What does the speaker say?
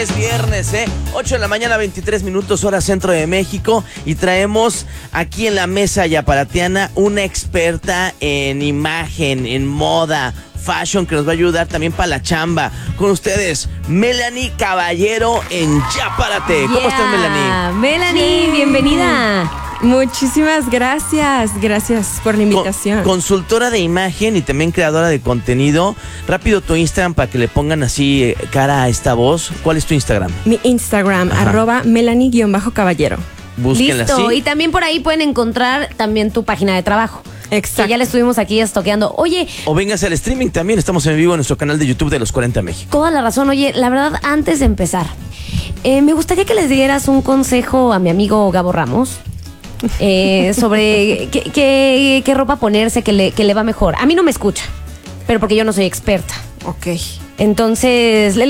Es viernes, 8 de la mañana, 23 minutos, hora centro de México. Y traemos aquí en la mesa yaparatiana una experta en imagen, en moda, fashion, que nos va a ayudar también para la chamba. Con ustedes, Melanie Caballero en Yaparate. ¿Cómo estás, Melanie? Melanie, bienvenida. Muchísimas gracias. Gracias por la invitación. Consultora de imagen y también creadora de contenido. Rápido tu Instagram para que le pongan así cara a esta voz. ¿Cuál es tu Instagram? Mi Instagram, @Melanie_Caballero. Búsquenla. Listo. así. Y también por ahí pueden encontrar también tu página de trabajo. Exacto. Que ya le estuvimos aquí estoqueando. Oye, O véngase al streaming también. Estamos en vivo en nuestro canal de YouTube de Los 40 México. toda la razón. Oye, la verdad, antes de empezar, me gustaría que les dieras un consejo a mi amigo Gabo Ramos sobre qué ropa ponerse que le va mejor. A mí no me escucha, pero porque yo no soy experta. Ok. Entonces,